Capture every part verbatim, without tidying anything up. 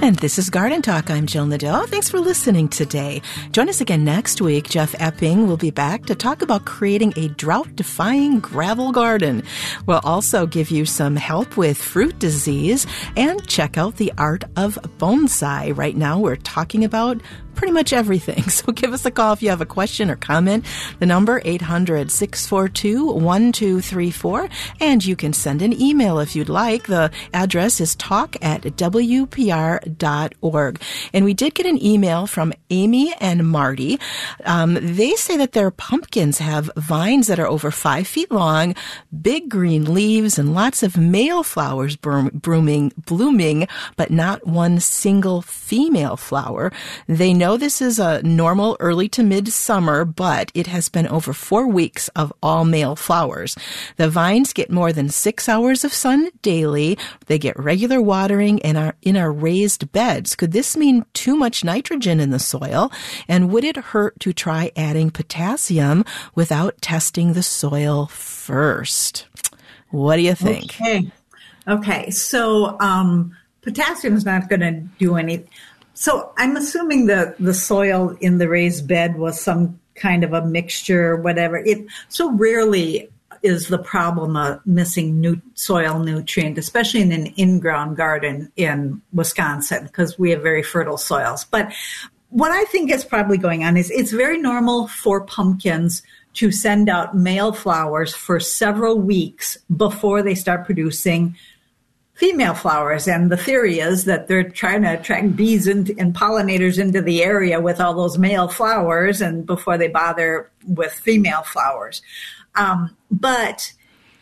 And this is Garden Talk. I'm Jill Nadeau. Thanks for listening today. Join us again next week. Jeff Epping will be back to talk about creating a drought-defying gravel garden. We'll also give you some help with fruit disease and check out the art of bonsai. Right now, we're talking about pretty much everything. So give us a call if you have a question or comment. The number eight hundred, six four two, one two three four. And you can send an email if you'd like. The address is talk at w p r dot org. And we did get an email from Amy and Marty. Um, they say that their pumpkins have vines that are over five feet long, big green leaves, and lots of male flowers blooming, blooming, but not one single female flower. They know this is a normal early to mid-summer, but it has been over four weeks of all male flowers. The vines get more than six hours of sun daily. They get regular watering and are in our raised beds. Could this mean too much nitrogen in the soil? And would it hurt to try adding potassium without testing the soil first? What do you think? Okay. Okay. So um, potassium is not going to do anything. So I'm assuming the, the soil in the raised bed was some kind of a mixture, whatever. It so rarely is the problem of missing new soil nutrient, especially in an in-ground garden in Wisconsin, because we have very fertile soils. But what I think is probably going on is it's very normal for pumpkins to send out male flowers for several weeks before they start producing female flowers. And the theory is that they're trying to attract bees and, and pollinators into the area with all those male flowers and before they bother with female flowers. Um, but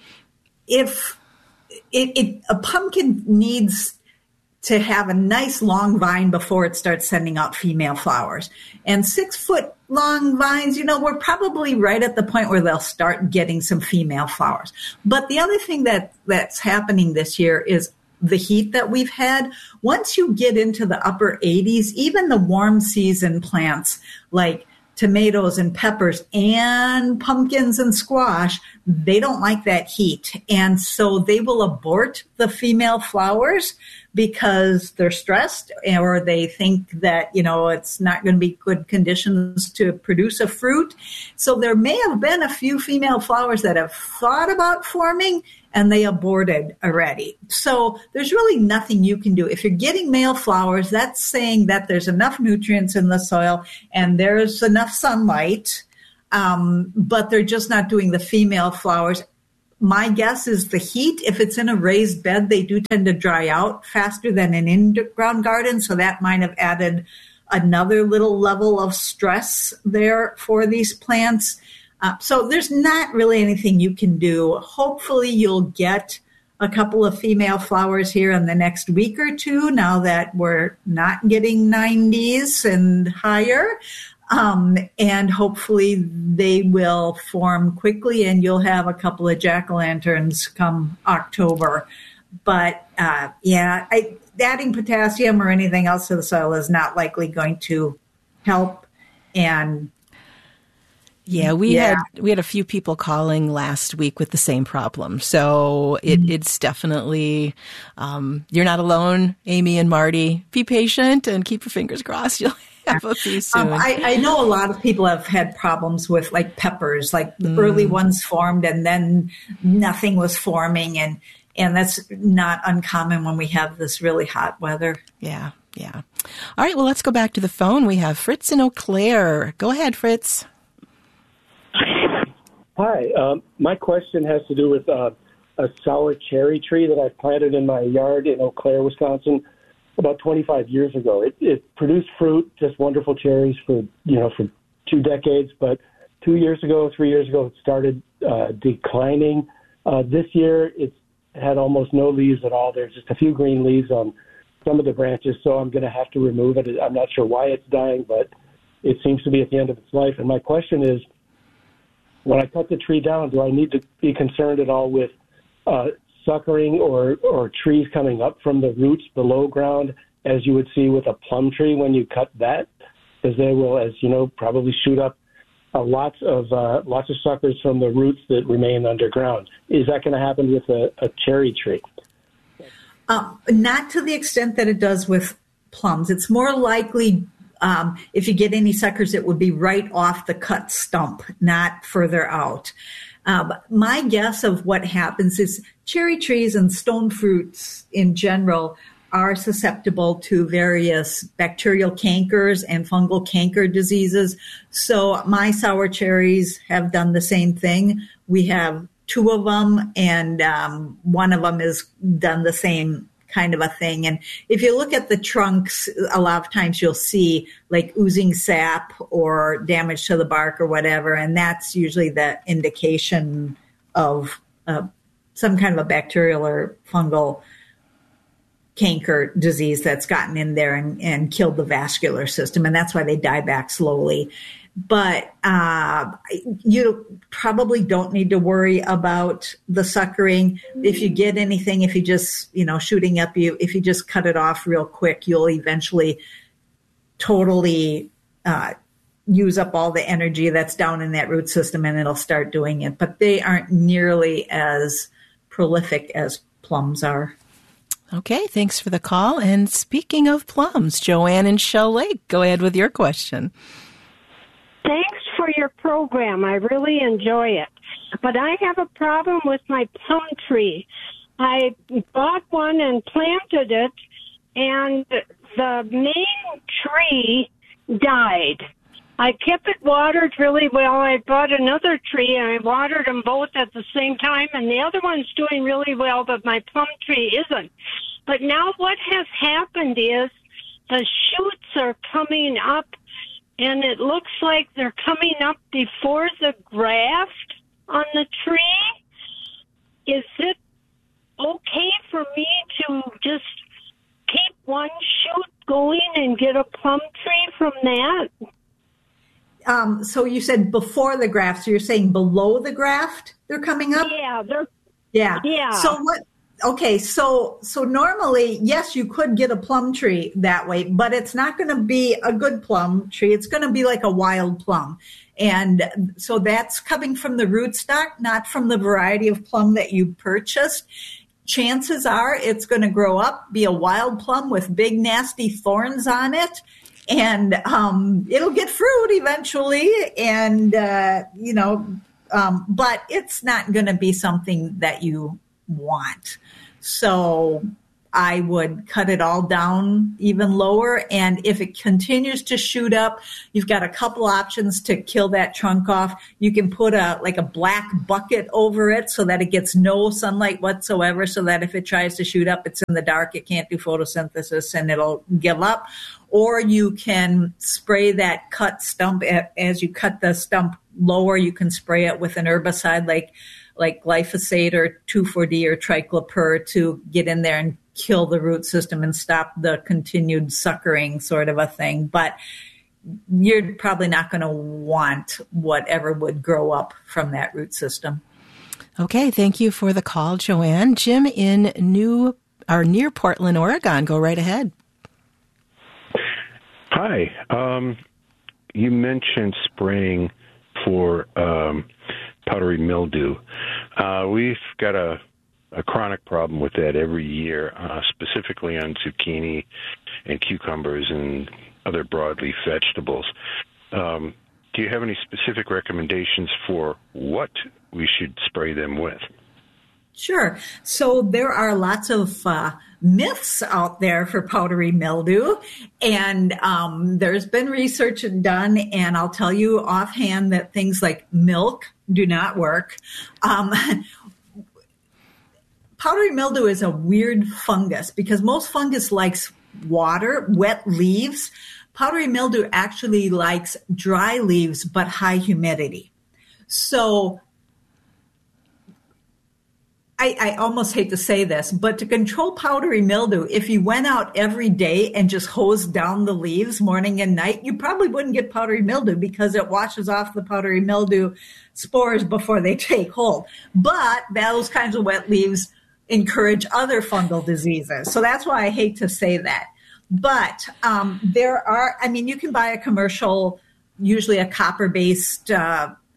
if it, it, a pumpkin needs to have a nice long vine before it starts sending out female flowers. And six foot long vines, you know, we're probably right at the point where they'll start getting some female flowers. But the other thing that that's happening this year is the heat that we've had. Once you get into the upper eighties, even the warm season plants like tomatoes and peppers and pumpkins and squash, they don't like that heat. And so they will abort the female flowers because they're stressed or they think that, you know, it's not going to be good conditions to produce a fruit. So there may have been a few female flowers that have thought about forming and they aborted already. So there's really nothing you can do. If you're getting male flowers, that's saying that there's enough nutrients in the soil and there's enough sunlight, um, but they're just not doing the female flowers. My guess is the heat. If it's in a raised bed, they do tend to dry out faster than an in-ground garden. So that might have added another little level of stress there for these plants. Uh, so there's not really anything you can do. Hopefully you'll get a couple of female flowers here in the next week or two now that we're not getting nineties and higher. Um, and hopefully they will form quickly and you'll have a couple of jack-o'-lanterns come October. But, uh, yeah, I, adding potassium or anything else to the soil is not likely going to help. And Yeah, we yeah. had we had a few people calling last week with the same problem. So it, mm-hmm. it's definitely, um, you're not alone, Amy and Marty. Be patient and keep your fingers crossed. You'll have a few soon. Um, I, I know a lot of people have had problems with like peppers, like the mm. early ones formed and then nothing was forming. And, and that's not uncommon when we have this really hot weather. Yeah, yeah. All right, well, let's go back to the phone. We have Fritz in Eau Claire. Go ahead, Fritz. Hi. Um, my question has to do with uh, a sour cherry tree that I planted in my yard in Eau Claire, Wisconsin, about twenty-five years ago. It, it produced fruit, just wonderful cherries for, you know, for two decades. But two years ago, three years ago, it started uh, declining. Uh, this year, it's had almost no leaves at all. There's just a few green leaves on some of the branches, so I'm going to have to remove it. I'm not sure why it's dying, but it seems to be at the end of its life. And my question is, when I cut the tree down, do I need to be concerned at all with uh, suckering or, or trees coming up from the roots below ground, as you would see with a plum tree when you cut that? Because they will, as you know, probably shoot up uh, lots of uh, lots of suckers from the roots that remain underground. Is that going to happen with a, a cherry tree? Um, not to the extent that it does with plums. It's more likely um, if you get any suckers, it would be right off the cut stump, not further out. Um, my guess of what happens is cherry trees and stone fruits in general are susceptible to various bacterial cankers and fungal canker diseases. So my sour cherries have done the same thing. We have two of them, and um, one of them has done the same kind of a thing. And if you look at the trunks, a lot of times you'll see like oozing sap or damage to the bark or whatever, and that's usually the indication of uh, some kind of a bacterial or fungal canker disease that's gotten in there and, and killed the vascular system, and that's why they die back slowly. But uh, you probably don't need to worry about the suckering. If you get anything, if you just, you know, shooting up you, if you just cut it off real quick, you'll eventually totally uh, use up all the energy that's down in that root system, and it'll start doing it. But they aren't nearly as prolific as plums are. Okay, thanks for the call. And speaking of plums, Joanne in Shell Lake, go ahead with your question. Thanks for your program. I really enjoy it. But I have a problem with my plum tree. I bought one and planted it, and the main tree died. I kept it watered really well. I bought another tree, and I watered them both at the same time, and the other one's doing really well, but my plum tree isn't. But now what has happened is the shoots are coming up, and it looks like they're coming up before the graft on the tree. Is it okay for me to just keep one shoot going and get a plum tree from that? Um, so you said before the graft, so you're saying below the graft they're coming up? Yeah, they're Yeah. Yeah. So what okay, so so normally, yes, you could get a plum tree that way, but it's not going to be a good plum tree. It's going to be like a wild plum. And so that's coming from the rootstock, not from the variety of plum that you purchased. Chances are it's going to grow up, be a wild plum with big, nasty thorns on it. And um, it'll get fruit eventually, and, uh, you know, um, but it's not going to be something that you want. So I would cut it all down even lower. And if it continues to shoot up, you've got a couple options to kill that trunk off. You can put a like a black bucket over it so that it gets no sunlight whatsoever, so that if it tries to shoot up, it's in the dark, it can't do photosynthesis, and it'll give up. Or you can spray that cut stump as you cut the stump lower. You can spray it with an herbicide like like glyphosate or two four D or triclopyr to get in there and kill the root system and stop the continued suckering sort of a thing. But you're probably not going to want whatever would grow up from that root system. Okay, thank you for the call, Joanne. Jim in New or near Portland, Oregon, go right ahead. Hi. Um, you mentioned spraying for um, powdery mildew. Uh, we've got a, a chronic problem with that every year, uh, specifically on zucchini and cucumbers and other broadleaf vegetables. Um, do you have any specific recommendations for what we should spray them with? Sure. So there are lots of uh, myths out there for powdery mildew, and um, there's been research done, and I'll tell you offhand that things like milk do not work. Um, powdery mildew is a weird fungus because most fungus likes water, wet leaves. Powdery mildew actually likes dry leaves but high humidity. So I, I almost hate to say this, but to control powdery mildew, if you went out every day and just hosed down the leaves morning and night, you probably wouldn't get powdery mildew because it washes off the powdery mildew spores before they take hold. But those kinds of wet leaves encourage other fungal diseases. So that's why I hate to say that. But um, there are, I mean, you can buy a commercial, usually a copper-based uh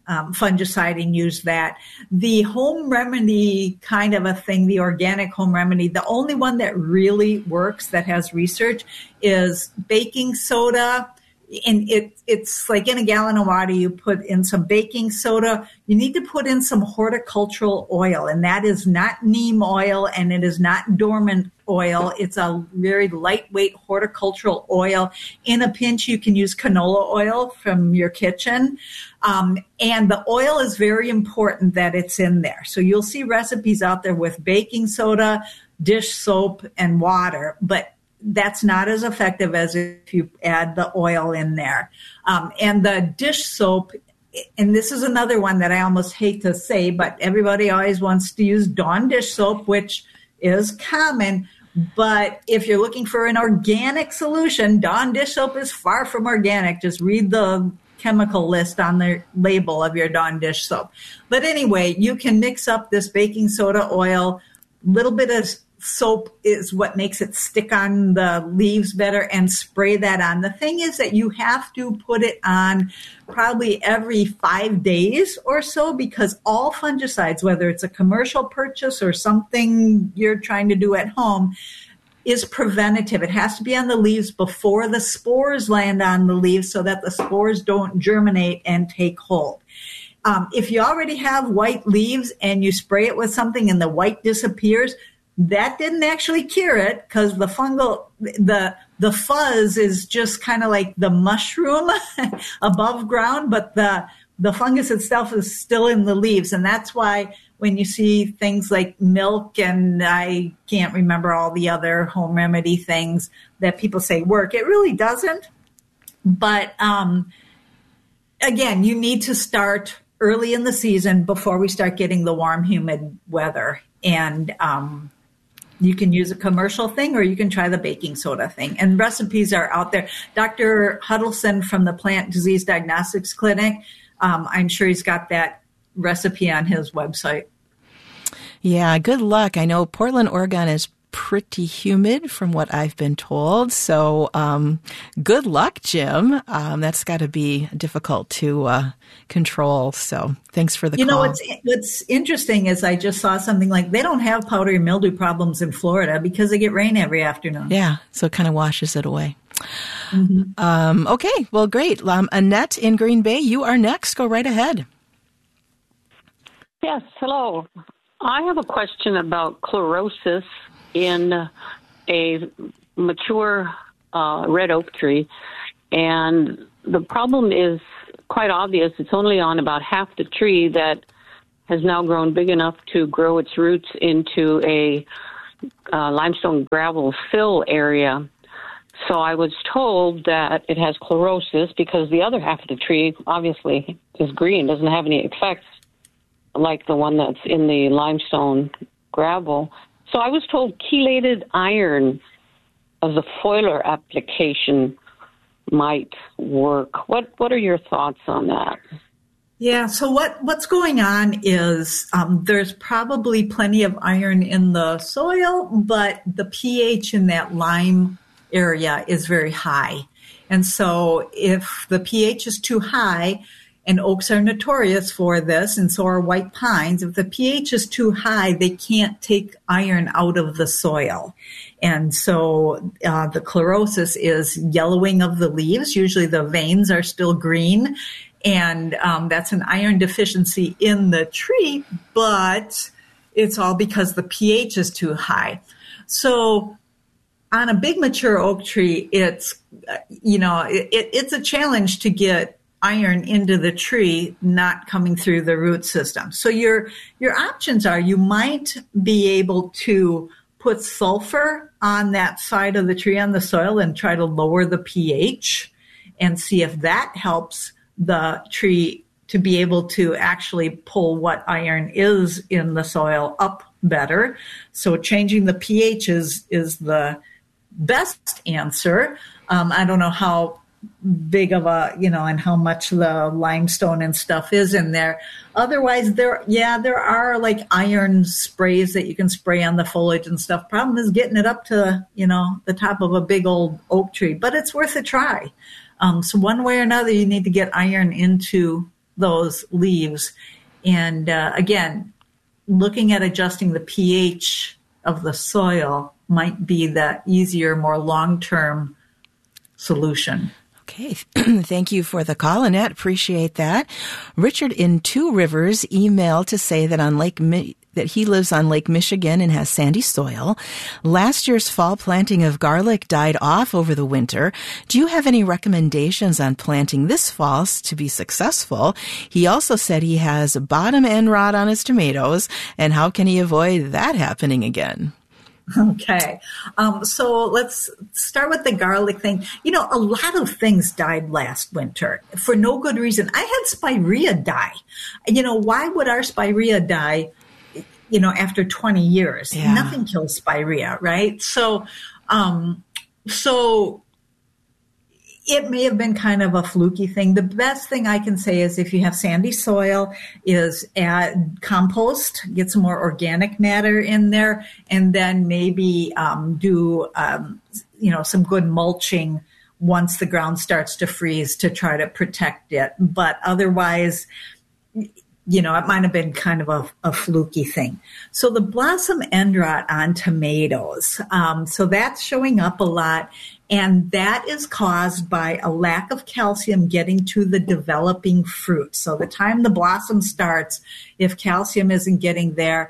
um, fungicide and use that. The home remedy kind of a thing, the organic home remedy, the only one that really works that has research is baking soda. And it, it's like in a gallon of water, you put in some baking soda. You need to put in some horticultural oil, and that is not neem oil, and it is not dormant oil. It's a very lightweight horticultural oil. In a pinch, you can use canola oil from your kitchen. Um, and the oil is very important that it's in there. So you'll see recipes out there with baking soda, dish soap, and water, but that's not as effective as if you add the oil in there. Um, and the dish soap, and this is another one that I almost hate to say, but everybody always wants to use Dawn dish soap, which is common. But if you're looking for an organic solution, Dawn dish soap is far from organic. Just read the chemical list on the label of your Dawn dish soap. But anyway, you can mix up this baking soda oil, little bit of soap is what makes it stick on the leaves better, and spray that on. The thing is that you have to put it on probably every five days or so, because all fungicides, whether it's a commercial purchase or something you're trying to do at home, is preventative. It has to be on the leaves before the spores land on the leaves so that the spores don't germinate and take hold. Um, if you already have white leaves and you spray it with something and the white disappears, that didn't actually cure it, because the fungal, the the fuzz is just kind of like the mushroom above ground, but the the fungus itself is still in the leaves. And that's why when you see things like milk, and I can't remember all the other home remedy things that people say work, it really doesn't. But um, again, you need to start early in the season before we start getting the warm, humid weather. And um you can use a commercial thing, or you can try the baking soda thing. And recipes are out there. Doctor Huddleston from the Plant Disease Diagnostics Clinic, um, I'm sure he's got that recipe on his website. Yeah, good luck. I know Portland, Oregon is pretty humid from what I've been told. So um, good luck, Jim. Um, that's got to be difficult to uh, control. So thanks for the you call. You know, what's, what's interesting is I just saw something like they don't have powdery mildew problems in Florida because they get rain every afternoon. Yeah, so it kind of washes it away. Mm-hmm. Um, okay, well, great. Um, Annette in Green Bay, you are next. Go right ahead. Yes, hello. I have a question about chlorosis in a mature uh, red oak tree. And the problem is quite obvious. It's only on about half the tree that has now grown big enough to grow its roots into a uh, limestone gravel fill area. So I was told that it has chlorosis because the other half of the tree obviously is green, doesn't have any effects like the one that's in the limestone gravel. So I was told chelated iron as a foliar application might work. What what are your thoughts on that? Yeah, so what, what's going on is um, there's probably plenty of iron in the soil, but the pH in that lime area is very high. And so if the pH is too high, and oaks are notorious for this, and so are white pines. If the pH is too high, they can't take iron out of the soil. And so uh, the chlorosis is yellowing of the leaves. Usually the veins are still green, and um, that's an iron deficiency in the tree, but it's all because the pH is too high. So on a big mature oak tree, it's, you know, it, it's a challenge to get iron into the tree, not coming through the root system. So your your options are you might be able to put sulfur on that side of the tree on the soil and try to lower the pH and see if that helps the tree to be able to actually pull what iron is in the soil up better. So changing the pH is, is the best answer. Um, I don't know how big of a, you know, and how much the limestone and stuff is in there. Otherwise, there, yeah, there are like iron sprays that you can spray on the foliage and stuff. Problem is getting it up to, you know, the top of a big old oak tree, but it's worth a try. Um, so one way or another, you need to get iron into those leaves. And uh, again, looking at adjusting the pH of the soil might be the easier, more long-term solution. Okay. Thank you for the call, Annette. Appreciate that. Richard in Two Rivers emailed to say that on Lake Mi- that he lives on Lake Michigan and has sandy soil. Last year's fall planting of garlic died off over the winter. Do you have any recommendations on planting this fall to be successful? He also said he has bottom end rot on his tomatoes, and how can he avoid that happening again? Okay. Um, so let's start with the garlic thing. You know, a lot of things died last winter for no good reason. I had spirea die. You know, why would our spirea die, you know, after twenty years? Yeah. Nothing kills spirea, right? So, um, so it may have been kind of a fluky thing. The best thing I can say is if you have sandy soil is add compost, get some more organic matter in there, and then maybe um, do, um, you know, some good mulching once the ground starts to freeze to try to protect it. But otherwise, you know, it might have been kind of a, a fluky thing. So the blossom end rot on tomatoes, um, so that's showing up a lot. And that is caused by a lack of calcium getting to the developing fruit. So the time the blossom starts, if calcium isn't getting there,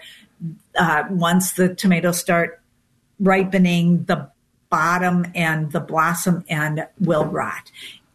uh, once the tomatoes start ripening, the bottom and the blossom end will rot.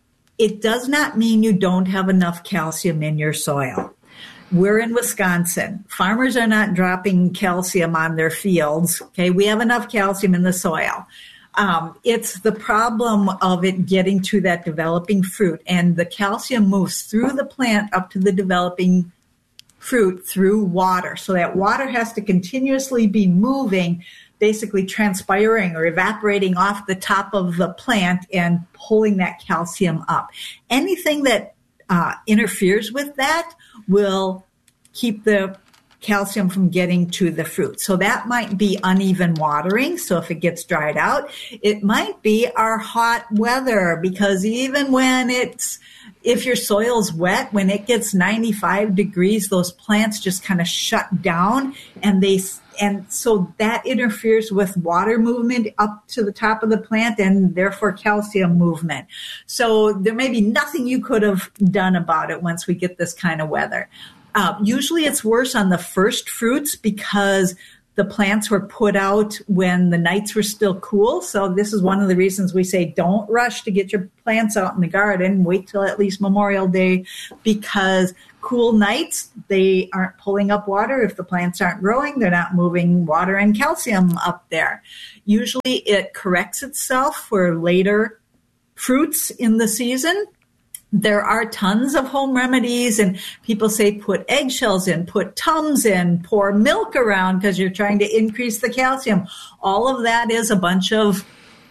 It does not mean you don't have enough calcium in your soil. We're in Wisconsin. Farmers are not dropping calcium on their fields. Okay, we have enough calcium in the soil. Um, it's the problem of it getting to that developing fruit, and the calcium moves through the plant up to the developing fruit through water. So that water has to continuously be moving, basically transpiring or evaporating off the top of the plant and pulling that calcium up. Anything that uh, interferes with that will keep the calcium from getting to the fruit. So that might be uneven watering. So if it gets dried out, it might be our hot weather, because even when it's, if your soil's wet, when it gets ninety-five degrees, those plants just kind of shut down, and they, and so that interferes with water movement up to the top of the plant and therefore calcium movement. So there may be nothing you could have done about it once we get this kind of weather. Uh, usually it's worse on the first fruits because the plants were put out when the nights were still cool. So this is one of the reasons we say don't rush to get your plants out in the garden. Wait till at least Memorial Day, because cool nights, they aren't pulling up water. If the plants aren't growing, they're not moving water and calcium up there. Usually it corrects itself for later fruits in the season. There are tons of home remedies, and people say put eggshells in, put Tums in, pour milk around because you're trying to increase the calcium. All of that is a bunch of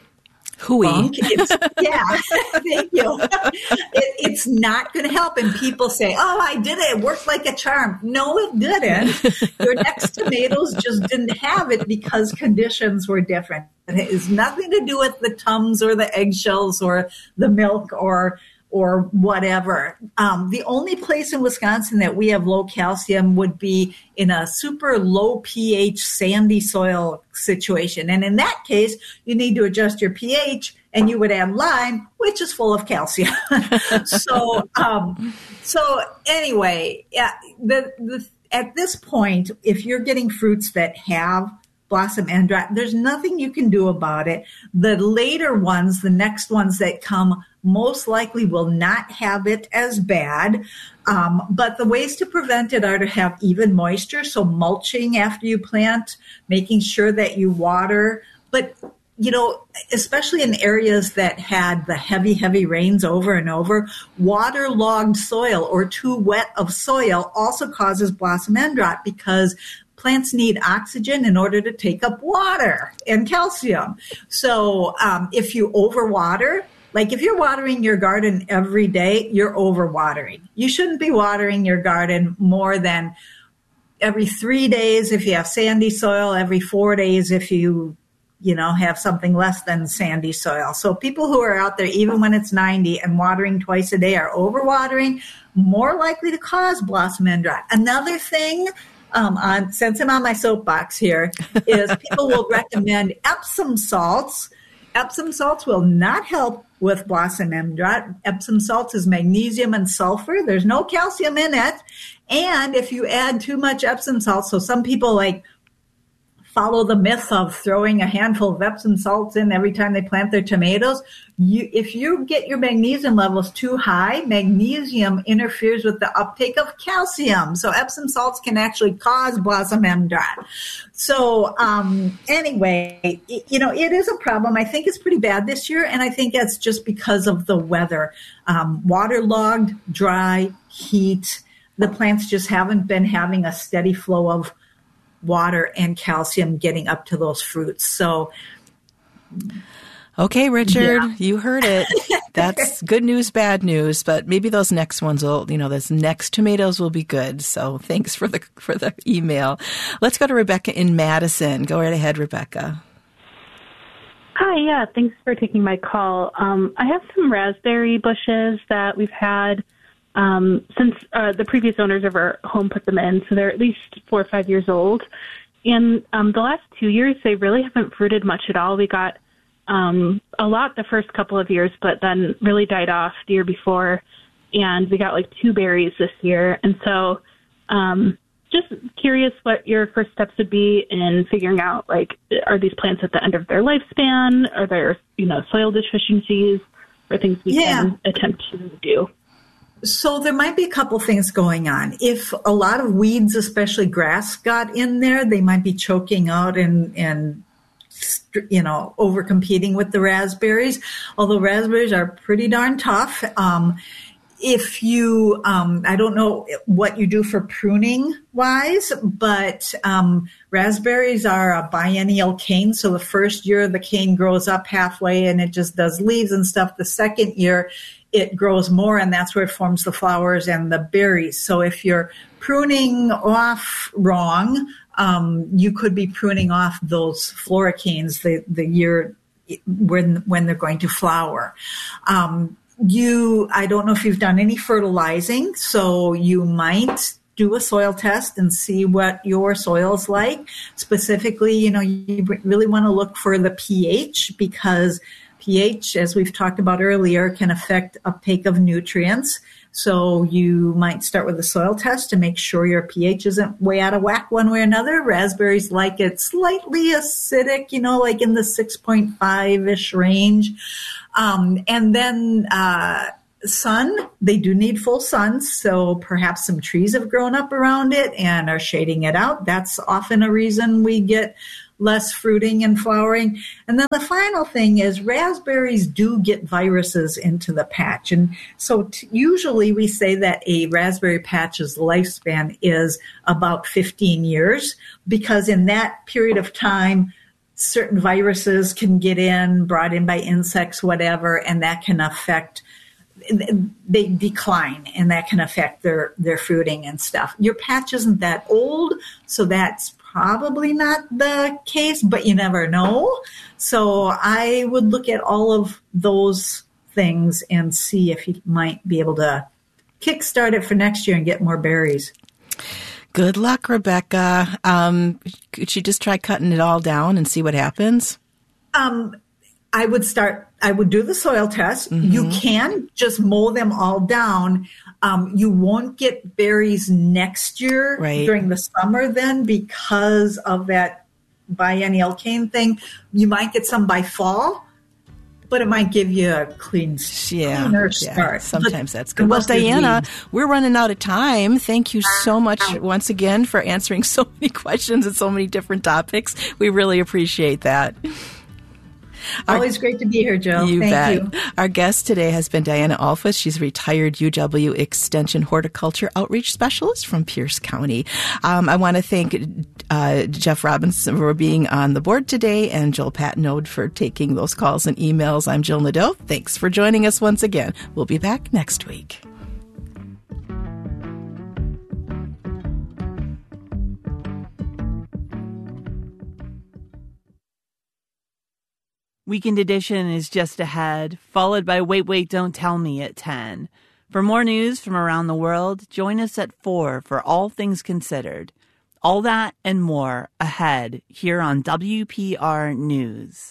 hooey. It's, yeah, thank you. It, it's not going to help. And people say, oh, I did it. It worked like a charm. No, it didn't. Your next tomatoes just didn't have it because conditions were different. It has nothing to do with the Tums or the eggshells or the milk or or whatever. Um, the only place in Wisconsin that we have low calcium would be in a super low pH sandy soil situation. And in that case, you need to adjust your pH, and you would add lime, which is full of calcium. so, um, so anyway, yeah, the, the, at this point, if you're getting fruits that have blossom end rot, there's nothing you can do about it. The later ones, the next ones that come, most likely will not have it as bad. Um, but the ways to prevent it are to have even moisture. So mulching after you plant, making sure that you water. But, you know, especially in areas that had the heavy, heavy rains over and over, waterlogged soil or too wet of soil also causes blossom end rot, because plants need oxygen in order to take up water and calcium. So um, if you overwater, like if you're watering your garden every day, you're overwatering. You shouldn't be watering your garden more than every three days if you have sandy soil, every four days if you you know, have something less than sandy soil. So people who are out there, even when it's ninety and watering twice a day, are overwatering, more likely to cause blossom end rot. Another thing, um, on, since I'm on my soapbox here, is people will recommend Epsom salts. Epsom salts will not help with blossom end rot. Epsom salts is magnesium and sulfur. There's no calcium in it. And if you add too much Epsom salts, so some people like follow the myth of throwing a handful of Epsom salts in every time they plant their tomatoes. You, if you get your magnesium levels too high, magnesium interferes with the uptake of calcium. So Epsom salts can actually cause blossom end rot. So um, anyway, it, you know, it is a problem. I think it's pretty bad this year, and I think that's just because of the weather. Um, waterlogged, dry, heat. The plants just haven't been having a steady flow of water and calcium getting up to those fruits. So, okay, Richard, yeah. You heard it. That's good news, bad news, but maybe those next ones will, you know, those next tomatoes will be good. So thanks for the, for the email. Let's go to Rebecca in Madison. Go right ahead, Rebecca. Hi, yeah, thanks for taking my call. Um, I have some raspberry bushes that we've had Um, since uh, the previous owners of our home put them in, so they're at least four or five years old. And um, the last two years, they really haven't fruited much at all. We got um, a lot the first couple of years, but then really died off the year before. And we got like two berries this year. And so um, just curious what your first steps would be in figuring out, like, are these plants at the end of their lifespan? Are there, you know, soil deficiencies or things we yeah. can attempt to do? So there might be a couple things going on. If a lot of weeds, especially grass, got in there, they might be choking out and, and you know, over competing with the raspberries. Although raspberries are pretty darn tough. Um, if you, um, I don't know what you do for pruning wise, but um, raspberries are a biennial cane. So the first year the cane grows up halfway and it just does leaves and stuff. The second year it grows more, and that's where it forms the flowers and the berries. So if you're pruning off wrong, um, you could be pruning off those floricanes the, the year when when they're going to flower. Um, you, I don't know if you've done any fertilizing, so you might do a soil test and see what your soil's like. Specifically, you know, you really want to look for the pH, because pH, as we've talked about earlier, can affect uptake of nutrients. So you might start with a soil test to make sure your pH isn't way out of whack one way or another. Raspberries like it slightly acidic, you know, like in the six point five-ish range. Um, and then uh, sun, they do need full sun. So perhaps some trees have grown up around it and are shading it out. That's often a reason we get less fruiting and flowering. And then the final thing is raspberries do get viruses into the patch. And so t- usually we say that a raspberry patch's lifespan is about fifteen years, because in that period of time, certain viruses can get in, brought in by insects, whatever, and that can affect, they decline, and that can affect their, their fruiting and stuff. Your patch isn't that old, so that's probably not the case, but you never know. So I would look at all of those things and see if you might be able to kickstart it for next year and get more berries. Good luck, Rebecca. Um, could you just try cutting it all down and see what happens? Um, I would start, I would do the soil test. Mm-hmm. You can just mow them all down. Um, you won't get berries next year right. during the summer then, because of that biennial cane thing. You might get some by fall, but it might give you a clean, yeah, cleaner yeah. start. Sometimes but that's good. Well, Diana, we're running out of time. Thank you so much once again for answering so many questions and so many different topics. We really appreciate that. Always Our, great to be here, Jill. You Thank bet. you. Our guest today has been Diana Alfuss. She's a retired U W Extension Horticulture Outreach Specialist from Pierce County. Um, I want to thank uh, Jeff Robinson for being on the board today, and Joel Patnode for taking those calls and emails. I'm Jill Nadeau. Thanks for joining us once again. We'll be back next week. Weekend Edition is just ahead, followed by Wait, Wait, Don't Tell Me at ten. For more news from around the world, join us at four for All Things Considered. All that and more ahead here on W P R News.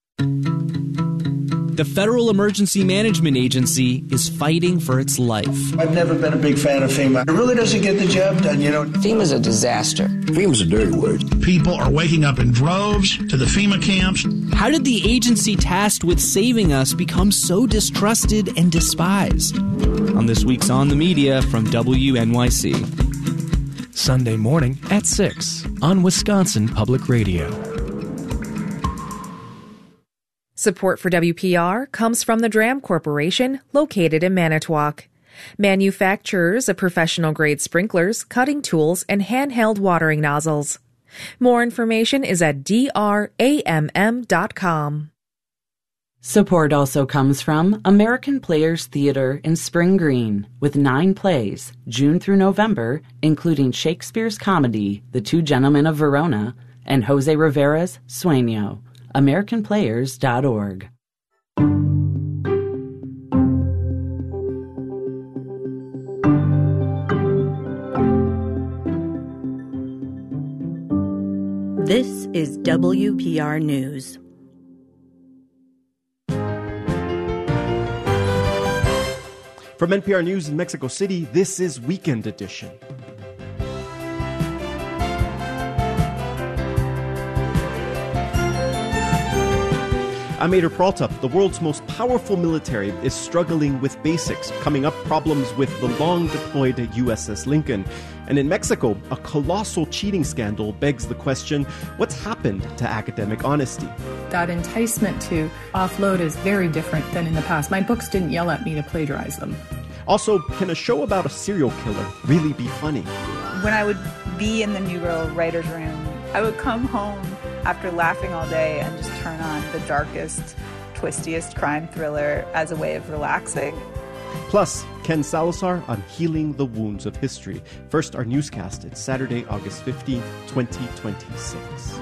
The Federal Emergency Management Agency is fighting for its life. I've never been a big fan of FEMA. It really doesn't get the job done, you know. FEMA's a disaster. FEMA's a dirty word. People are waking up in droves to the FEMA camps. How did the agency tasked with saving us become so distrusted and despised? On this week's On the Media from W N Y C. Sunday morning at six on Wisconsin Public Radio. Support for W P R comes from the Dram Corporation, located in Manitowoc. Manufacturers of professional-grade sprinklers, cutting tools, and handheld watering nozzles. More information is at d r a m m dot com. Support also comes from American Players Theater in Spring Green, with nine plays, June through November, including Shakespeare's comedy, The Two Gentlemen of Verona, and Jose Rivera's Sueño. American Players dot org. This is W P R News. From N P R News in Mexico City, this is Weekend Edition. I'm Ader Peralta. The world's most powerful military is struggling with basics, coming up problems with the long-deployed U S S Lincoln. And in Mexico, a colossal cheating scandal begs the question, what's happened to academic honesty? That enticement to offload is very different than in the past. My books didn't yell at me to plagiarize them. Also, can a show about a serial killer really be funny? When I would be in the New Girl writer's room, I would come home after laughing all day and just turn on the darkest, twistiest crime thriller as a way of relaxing. Plus, Ken Salazar on healing the wounds of history. First, our newscast. It's Saturday, August fifteenth, twenty twenty-six.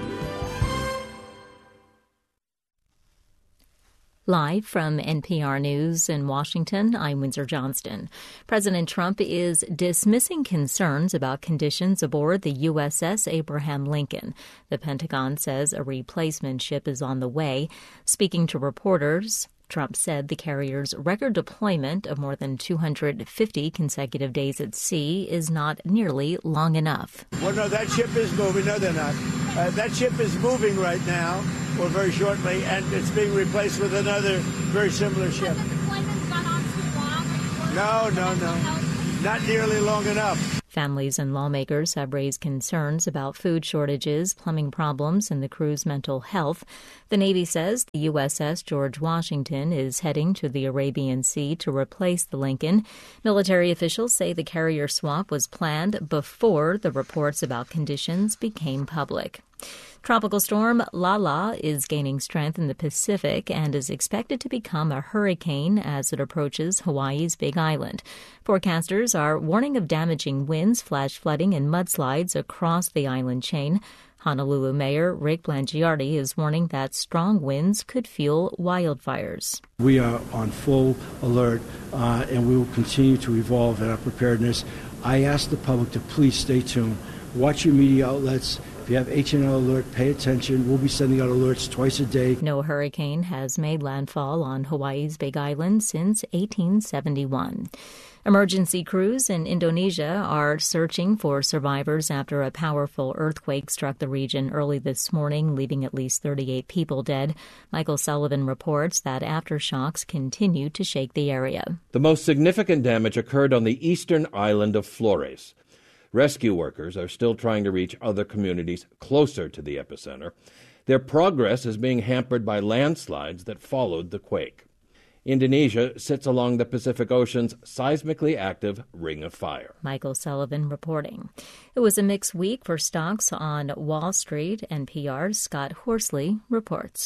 Live from N P R News in Washington, I'm Windsor Johnston. President Trump is dismissing concerns about conditions aboard the U S S Abraham Lincoln. The Pentagon says a replacement ship is on the way. Speaking to reporters, Trump said the carrier's record deployment of more than two hundred fifty consecutive days at sea is not nearly long enough. Well, no, that ship is moving. No, they're not. Uh, that ship is moving right now, or very shortly, and it's being replaced with another very similar ship. Has the deployment gone on too long? No, no, no. Not nearly long enough. Families and lawmakers have raised concerns about food shortages, plumbing problems, and the crew's mental health. The Navy says the U S S George Washington is heading to the Arabian Sea to replace the Lincoln. Military officials say the carrier swap was planned before the reports about conditions became public. Tropical storm Lala is gaining strength in the Pacific and is expected to become a hurricane as it approaches Hawaii's Big Island. Forecasters are warning of damaging winds, flash flooding, and mudslides across the island chain. Honolulu Mayor Rick Blangiardi is warning that strong winds could fuel wildfires. We are on full alert, uh, and we will continue to evolve in our preparedness. I ask the public to please stay tuned. Watch your media outlets. If you have H and L Alert, pay attention. We'll be sending out alerts twice a day. No hurricane has made landfall on Hawaii's Big Island since eighteen seventy-one. Emergency crews in Indonesia are searching for survivors after a powerful earthquake struck the region early this morning, leaving at least thirty-eight people dead. Michael Sullivan reports that aftershocks continue to shake the area. The most significant damage occurred on the eastern island of Flores. Rescue workers are still trying to reach other communities closer to the epicenter. Their progress is being hampered by landslides that followed the quake. Indonesia sits along the Pacific Ocean's seismically active Ring of Fire. Michael Sullivan reporting. It was a mixed week for stocks on Wall Street. N P R's Scott Horsley reports.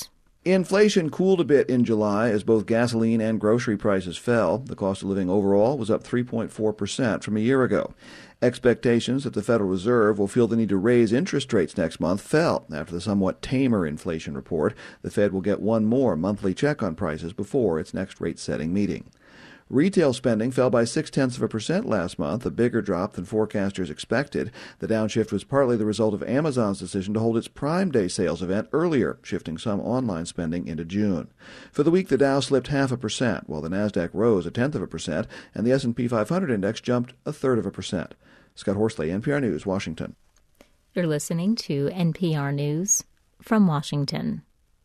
Inflation cooled a bit in July as both gasoline and grocery prices fell. The cost of living overall was up three point four percent from a year ago. Expectations that the Federal Reserve will feel the need to raise interest rates next month fell after the somewhat tamer inflation report. The Fed will get one more monthly check on prices before its next rate-setting meeting. Retail spending fell by six-tenths of a percent last month, a bigger drop than forecasters expected. The downshift was partly the result of Amazon's decision to hold its Prime Day sales event earlier, shifting some online spending into June. For the week, the Dow slipped half a percent, while the Nasdaq rose a tenth of a percent, and the S and P five hundred index jumped a third of a percent. Scott Horsley, N P R News, Washington. You're listening to N P R News from Washington.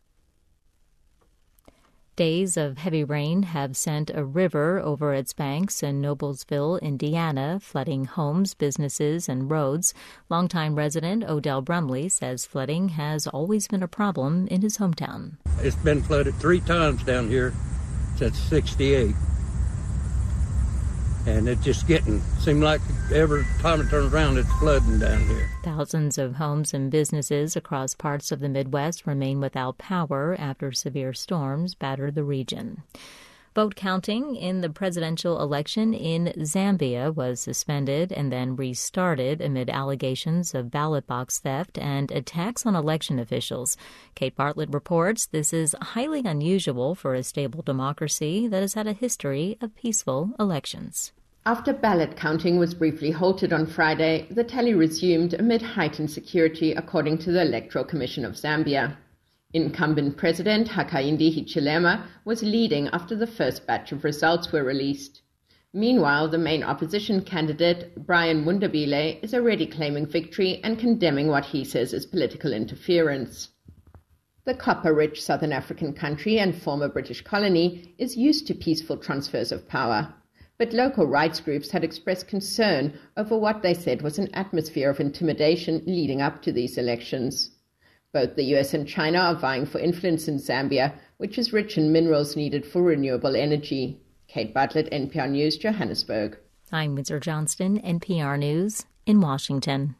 Days of heavy rain have sent a river over its banks in Noblesville, Indiana, flooding homes, businesses, and roads. Longtime resident Odell Brumley says flooding has always been a problem in his hometown. It's been flooded three times down here since sixty-eight. And it's just getting, seemed like every time it turns around, it's flooding down here. Thousands of homes and businesses across parts of the Midwest remain without power after severe storms batter the region. Vote counting in the presidential election in Zambia was suspended and then restarted amid allegations of ballot box theft and attacks on election officials. Kate Bartlett reports this is highly unusual for a stable democracy that has had a history of peaceful elections. After ballot counting was briefly halted on Friday, the tally resumed amid heightened security, according to the Electoral Commission of Zambia. Incumbent President Hakainde Hichilema was leading after the first batch of results were released. Meanwhile, the main opposition candidate, Brian Mundabile, is already claiming victory and condemning what he says is political interference. The copper-rich Southern African country and former British colony is used to peaceful transfers of power. But local rights groups had expressed concern over what they said was an atmosphere of intimidation leading up to these elections. Both the U S and China are vying for influence in Zambia, which is rich in minerals needed for renewable energy. Kate Bartlett, N P R News, Johannesburg. I'm Windsor Johnston, N P R News in Washington.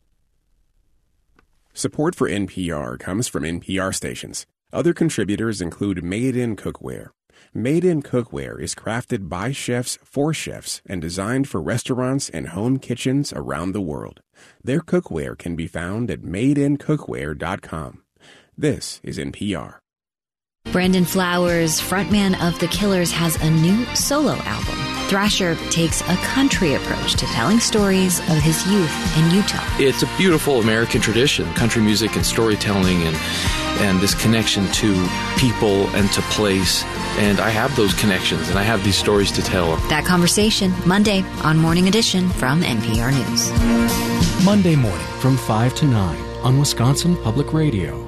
Support for N P R comes from N P R stations. Other contributors include Made in Cookware. Made in Cookware is crafted by chefs for chefs and designed for restaurants and home kitchens around the world. Their cookware can be found at made in cookware dot com. This is N P R. Brandon Flowers, frontman of The Killers, has a new solo album. Thrasher takes a country approach to telling stories of his youth in Utah. It's a beautiful American tradition, country music and storytelling and and this connection to people and to place. And I have those connections and I have these stories to tell. That conversation, Monday on Morning Edition from N P R News. Monday morning from five to nine on Wisconsin Public Radio.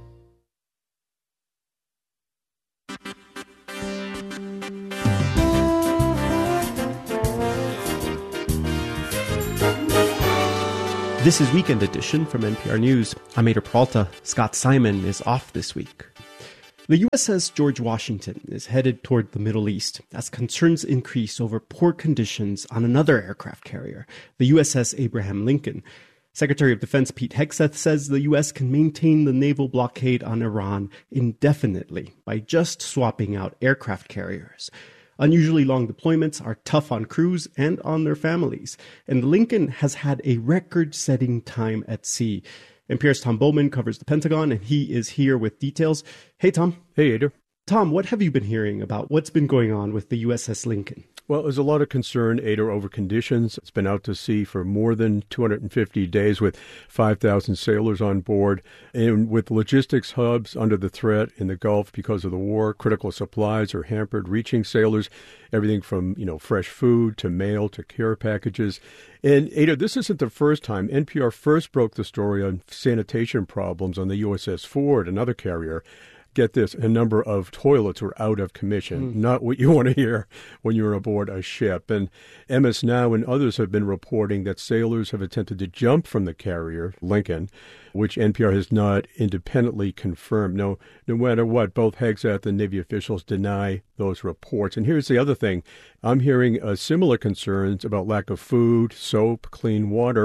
This is Weekend Edition from N P R News. I'm Ada Peralta. Scott Simon is off this week. The U S S George Washington is headed toward the Middle East as concerns increase over poor conditions on another aircraft carrier, the U S S Abraham Lincoln. Secretary of Defense Pete Hegseth says the U S can maintain the naval blockade on Iran indefinitely by just swapping out aircraft carriers. Unusually long deployments are tough on crews and on their families, and Lincoln has had a record-setting time at sea. N P R's Tom Bowman covers the Pentagon, and he is here with details. Hey, Tom. Hey, Ada. Tom, what have you been hearing about what's been going on with the U S S Lincoln? Well, there's a lot of concern, Ada, over conditions. It's been out to sea for more than two hundred fifty days with five thousand sailors on board. And with logistics hubs under the threat in the Gulf because of the war, critical supplies are hampered, reaching sailors, everything from, you know, fresh food to mail to care packages. And, Ada, this isn't the first time. N P R first broke the story on sanitation problems on the U S S Ford, another carrier. Get this, a number of toilets were out of commission, mm. not what you want to hear when you're aboard a ship. And M S Now and others have been reporting that sailors have attempted to jump from the carrier, Lincoln, which N P R has not independently confirmed. No, no matter what, both Hegseth and Navy officials deny those reports. And here's the other thing. I'm hearing uh, similar concerns about lack of food, soap, clean water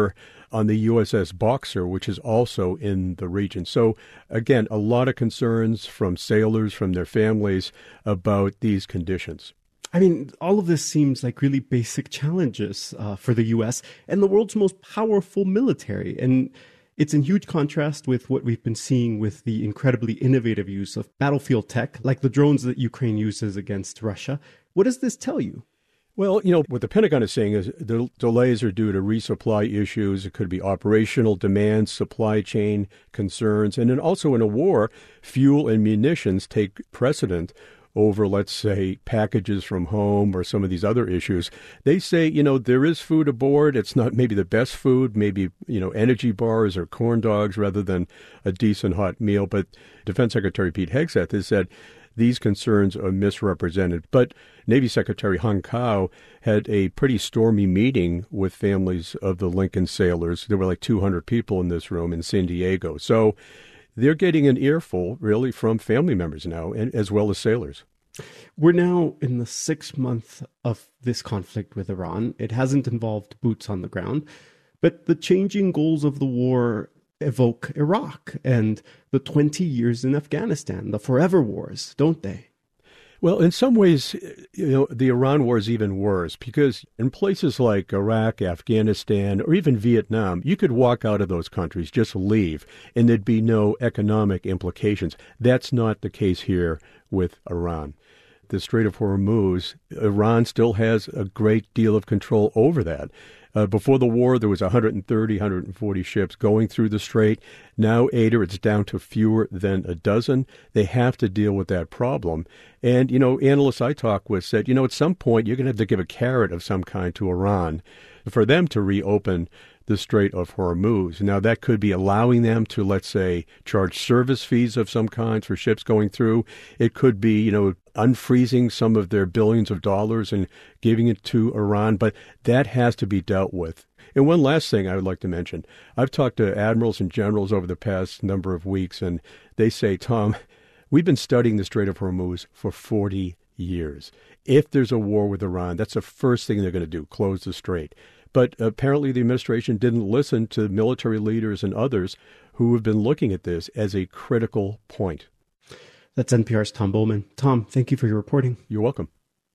on the U S S Boxer, which is also in the region. So, again, a lot of concerns from sailors, from their families about these conditions. I mean, all of this seems like really basic challenges uh, for the U S and the world's most powerful military. And it's in huge contrast with what we've been seeing with the incredibly innovative use of battlefield tech, like the drones that Ukraine uses against Russia. What does this tell you? Well, you know, what the Pentagon is saying is the delays are due to resupply issues. It could be operational demands, supply chain concerns. And then also in a war, fuel and munitions take precedent over, let's say, packages from home or some of these other issues. They say, you know, there is food aboard. It's not maybe the best food, maybe, you know, energy bars or corn dogs rather than a decent hot meal. But Defense Secretary Pete Hegseth has said these concerns are misrepresented. But Navy Secretary Hung Kao had a pretty stormy meeting with families of the Lincoln sailors. There were like two hundred people in this room in San Diego. So they're getting an earful, really, from family members now, and as well as sailors. We're now in the sixth month of this conflict with Iran. It hasn't involved boots on the ground, but the changing goals of the war evoke Iraq and the twenty years in Afghanistan, the forever wars, don't they? Well, in some ways, you know, the Iran war is even worse because in places like Iraq, Afghanistan, or even Vietnam, you could walk out of those countries, just leave, and there'd be no economic implications. That's not the case here with Iran. The Strait of Hormuz, Iran still has a great deal of control over that. Uh, before the war, there was one hundred thirty, one hundred forty ships going through the strait. Now, Ader, it's down to fewer than a dozen. They have to deal with that problem. And, you know, analysts I talked with said, you know, at some point, you're going to have to give a carrot of some kind to Iran for them to reopen the Strait of Hormuz. Now, that could be allowing them to, let's say, charge service fees of some kind for ships going through. It could be, you know, unfreezing some of their billions of dollars and giving it to Iran. But that has to be dealt with. And one last thing I would like to mention. I've talked to admirals and generals over the past number of weeks, and they say, Tom, we've been studying the Strait of Hormuz for forty years. If there's a war with Iran, that's the first thing they're going to do, close the strait. But apparently the administration didn't listen to military leaders and others who have been looking at this as a critical point. That's N P R's Tom Bowman. Tom, thank you for your reporting. You're welcome.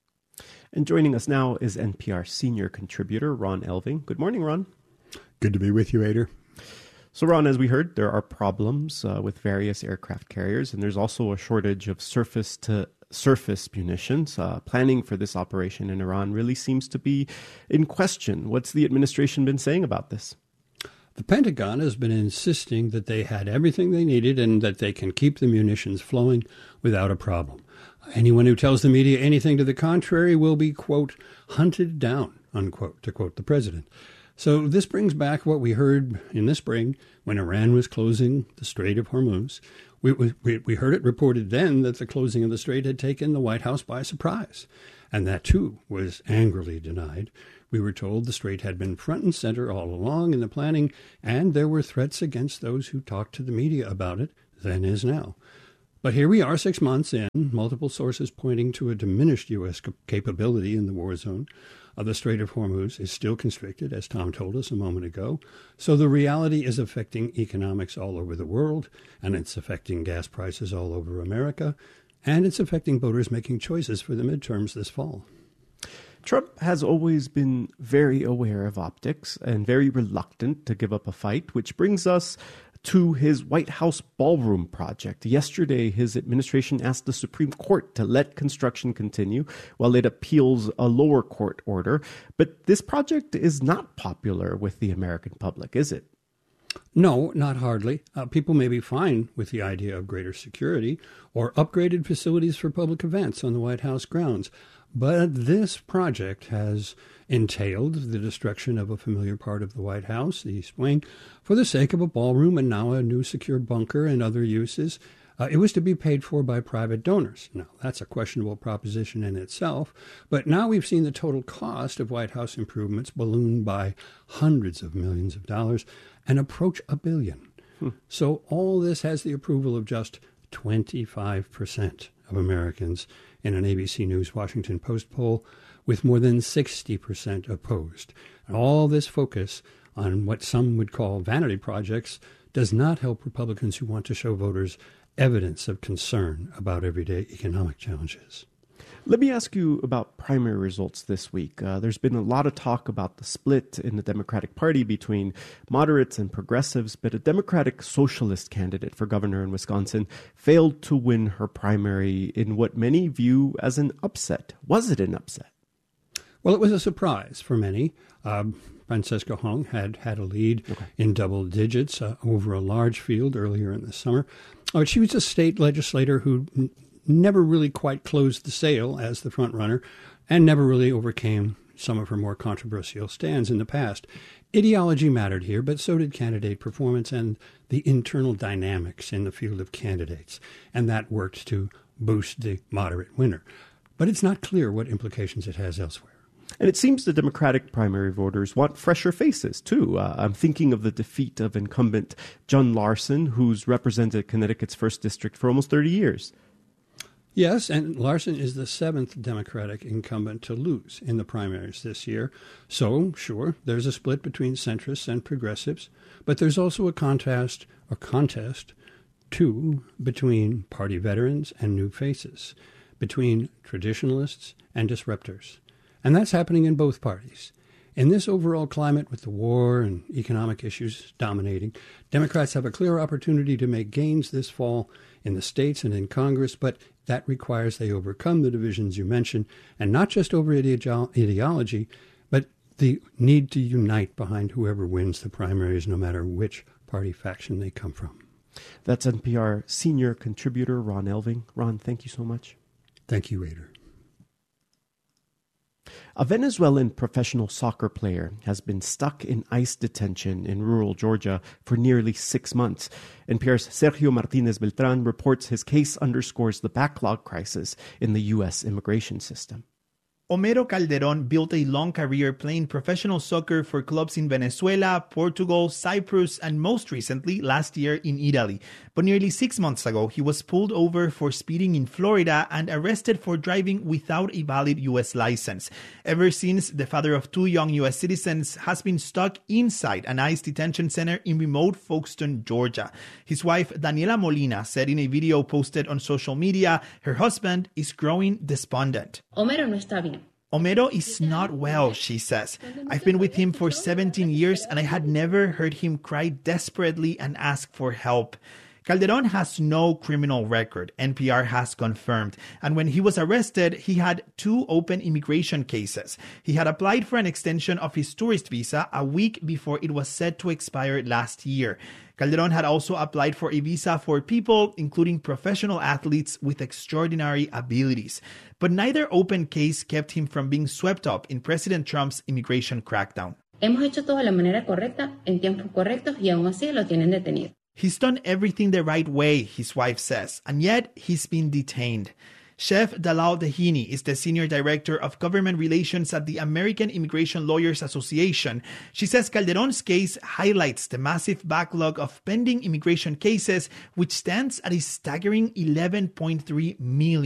And joining us now is N P R senior contributor Ron Elving. Good morning, Ron. Good to be with you, Ader. So, Ron, as we heard, there are problems uh, with various aircraft carriers, and there's also a shortage of surface-to-surface munitions. Uh, planning for this operation in Iran really seems to be in question. What's the administration been saying about this? The Pentagon has been insisting that they had everything they needed and that they can keep the munitions flowing without a problem. Anyone who tells the media anything to the contrary will be, quote, hunted down, unquote, to quote the president. So this brings back what we heard in the spring when Iran was closing the Strait of Hormuz. We, we, we heard it reported then that the closing of the strait had taken the White House by surprise. And that, too, was angrily denied. We were told the strait had been front and center all along in the planning, and there were threats against those who talked to the media about it, then as now. But here we are six months in, multiple sources pointing to a diminished U S capability in the war zone. Uh, the Strait of Hormuz is still constricted, as Tom told us a moment ago. So the reality is affecting economics all over the world, and it's affecting gas prices all over America, and it's affecting voters making choices for the midterms this fall. Trump has always been very aware of optics and very reluctant to give up a fight, which brings us to his White House ballroom project. Yesterday, his administration asked the Supreme Court to let construction continue while it appeals a lower court order. But this project is not popular with the American public, is it? No, not hardly. Uh, people may be fine with the idea of greater security or upgraded facilities for public events on the White House grounds. But this project has entailed the destruction of a familiar part of the White House, the East Wing, for the sake of a ballroom and now a new secure bunker and other uses. Uh, it was to be paid for by private donors. Now, that's a questionable proposition in itself, but now we've seen the total cost of White House improvements balloon by hundreds of millions of dollars and approach a billion. Hmm. So all this has the approval of just twenty-five percent of Americans in an A B C News Washington Post poll, with more than sixty percent opposed. And all this focus on what some would call vanity projects does not help Republicans who want to show voters evidence of concern about everyday economic challenges. Let me ask you about primary results this week. Uh, there's been a lot of talk about the split in the Democratic Party between moderates and progressives, but a Democratic socialist candidate for governor in Wisconsin failed to win her primary in what many view as an upset. Was it an upset? Well, it was a surprise for many. Um, Francesca Hong had had a lead okay. in double digits uh, over a large field earlier in the summer. Uh, she was a state legislator who n- never really quite closed the sale as the front runner and never really overcame some of her more controversial stands in the past. Ideology mattered here, but so did candidate performance and the internal dynamics in the field of candidates, and that worked to boost the moderate winner. But it's not clear what implications it has elsewhere. And it seems the Democratic primary voters want fresher faces, too. Uh, I'm thinking of the defeat of incumbent John Larson, who's represented Connecticut's first district for almost thirty years. Yes, and Larson is the seventh Democratic incumbent to lose in the primaries this year. So, sure, there's a split between centrists and progressives, but there's also a contest, or contest, too, between party veterans and new faces, between traditionalists and disruptors. And that's happening in both parties. In this overall climate with the war and economic issues dominating, Democrats have a clear opportunity to make gains this fall in the states and in Congress, but that requires they overcome the divisions you mentioned, and not just over ideo- ideology, but the need to unite behind whoever wins the primaries, no matter which party faction they come from. That's N P R senior contributor Ron Elving. Ron, thank you so much. Thank you, Ader. A Venezuelan professional soccer player has been stuck in ICE detention in rural Georgia for nearly six months. N P R's Sergio Martinez Beltran reports his case underscores the backlog crisis in the U S immigration system. Homero Calderon built a long career playing professional soccer for clubs in Venezuela, Portugal, Cyprus, and most recently, last year, in Italy. But nearly six months ago, he was pulled over for speeding in Florida and arrested for driving without a valid U S license. Ever since, the father of two young U S citizens has been stuck inside an ICE detention center in remote Folkestone, Georgia. His wife, Daniela Molina, said in a video posted on social media, her husband is growing despondent. Homero no está bien. Homero is not well, she says. I've been with him for seventeen years and I had never heard him cry desperately and ask for help. Calderon has no criminal record, N P R has confirmed. And when he was arrested, he had two open immigration cases. He had applied for an extension of his tourist visa a week before it was set to expire last year. Calderon had also applied for a visa for people, including professional athletes with extraordinary abilities. But neither open case kept him from being swept up in President Trump's immigration crackdown. Hemos hecho todo de la manera correcta, en tiempos correctos, y aún así lo tienen detenido. He's done everything the right way, his wife says, and yet he's been detained. Chef Dalal Dehini is the Senior Director of Government Relations at the American Immigration Lawyers Association. She says Calderon's case highlights the massive backlog of pending immigration cases, which stands at a staggering eleven point three million.